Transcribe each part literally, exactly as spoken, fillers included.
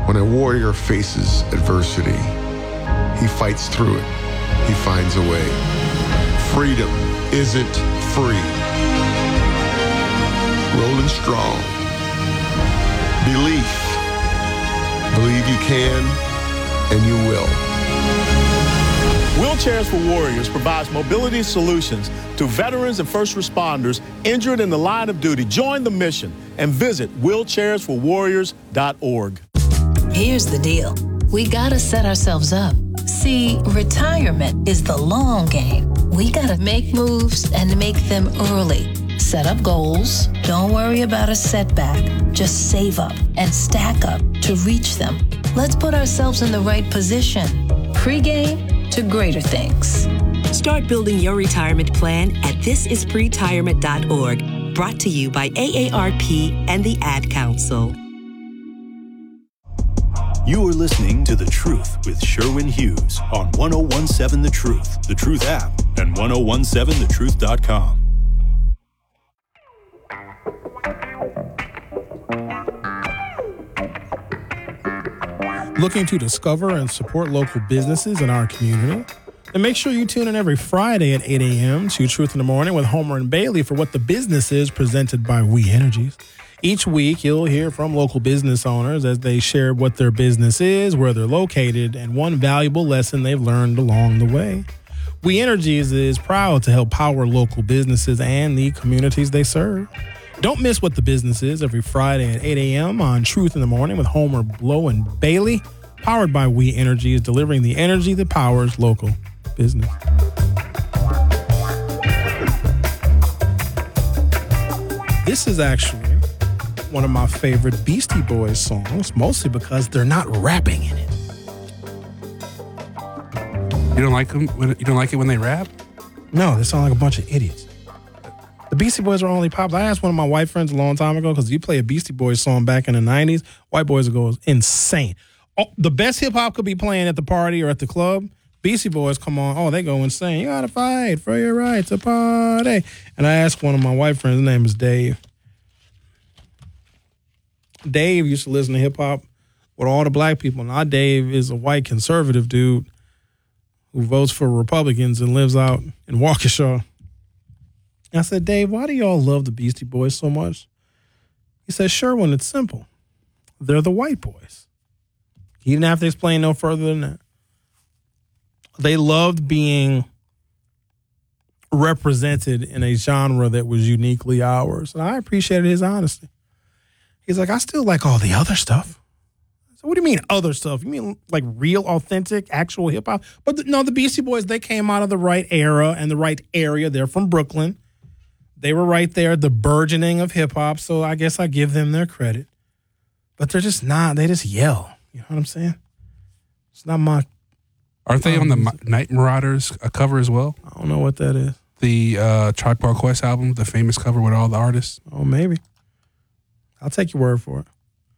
When a warrior faces adversity, he fights through it. He finds a way. Freedom isn't free. Rolling strong. Belief. Believe you can, and you will. Wheelchairs for Warriors provides mobility solutions to veterans and first responders injured in the line of duty. Join the mission and visit wheelchairs for warriors dot org. Here's the deal. We gotta set ourselves up. See, retirement is the long game. We gotta make moves and make them early. Set up goals. Don't worry about a setback. Just save up and stack up to reach them. Let's put ourselves in the right position. Pre-game to greater things. Start building your retirement plan at this is pretirement dot org. Brought to you by A A R P and the Ad Council. You are listening to The Truth with Sherwin Hughes on one oh one seven The Truth, The Truth app, and ten seventeen the truth dot com. Looking to discover and support local businesses in our community? And make sure you tune in every Friday at eight a.m. to Truth in the Morning with Homer and Bailey for What the Business Is, presented by We Energies. Each week, you'll hear from local business owners as they share what their business is, where they're located, and one valuable lesson they've learned along the way. We Energies is proud to help power local businesses and the communities they serve. Don't miss What the Business Is every Friday at eight a.m. on Truth in the Morning with Homer, Blow, and Bailey, powered by We Energies, delivering the energy that powers local business. This is actually one of my favorite Beastie Boys songs, mostly because they're not rapping in it. You don't like them? You don't like it when they rap? No, they sound like a bunch of idiots. The Beastie Boys are only pop. I asked one of my white friends a long time ago, because you play a Beastie Boys song back in the nineties, white boys would go insane. Oh, the best hip hop could be playing at the party or at the club. Beastie Boys come on, oh, they go insane. You gotta fight for your right to party. And I asked one of my white friends, his name is Dave. Dave used to listen to hip hop with all the black people. Now Dave is a white conservative dude who votes for Republicans and lives out in Waukesha. And I said, Dave, why do y'all love the Beastie Boys so much? He said, Sherwin, it's simple. They're the white boys. He didn't have to explain no further than that. They loved being represented in a genre that was uniquely ours. And I appreciated his honesty. He's like, I still like all the other stuff. So what do you mean other stuff? You mean like real, authentic, actual hip hop? But the, no, the Beastie Boys, they came out of the right era and the right area. They're from Brooklyn. They were right there at the burgeoning of hip hop. So I guess I give them their credit. But they're just not. They just yell. You know what I'm saying? It's not my. Aren't they on the M- Night Marauders a cover as well? I don't know what that is. The uh, Tribe Called Quest album, the famous cover with all the artists. Oh, maybe. I'll take your word for it.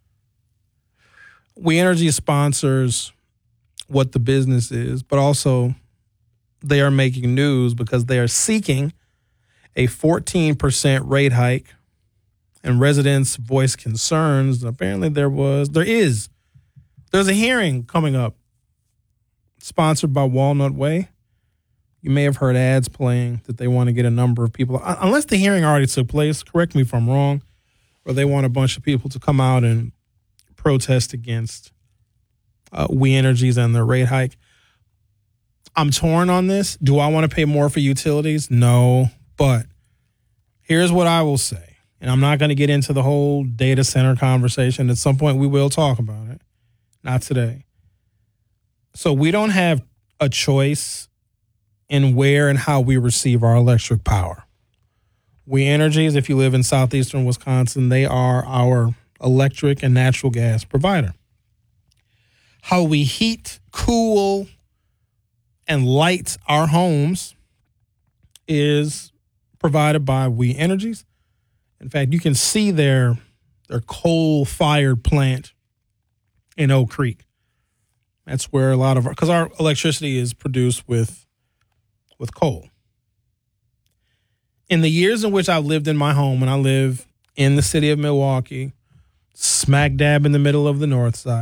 We Energy sponsors What the Business Is, but also they are making news because they are seeking a fourteen percent rate hike, and residents voiced concerns. Apparently there was, there is, there's a hearing coming up sponsored by Walnut Way. You may have heard ads playing that they want to get a number of people, unless the hearing already took place, correct me if I'm wrong, or they want a bunch of people to come out and protest against uh, We Energies and their rate hike. I'm torn on this. Do I want to pay more for utilities? No, but here's what I will say, and I'm not going to get into the whole data center conversation. At some point we will talk about it. Not today. So we don't have a choice in where and how we receive our electric power. We Energies, if you live in southeastern Wisconsin, they are our electric and natural gas provider. How we heat, cool, and light our homes is provided by We Energies. In fact, you can see their, their coal-fired plant in Oak Creek. That's where a lot of our, because our electricity is produced with, with coal. In the years in which I've lived in my home, and I live in the city of Milwaukee, smack dab in the middle of the north side,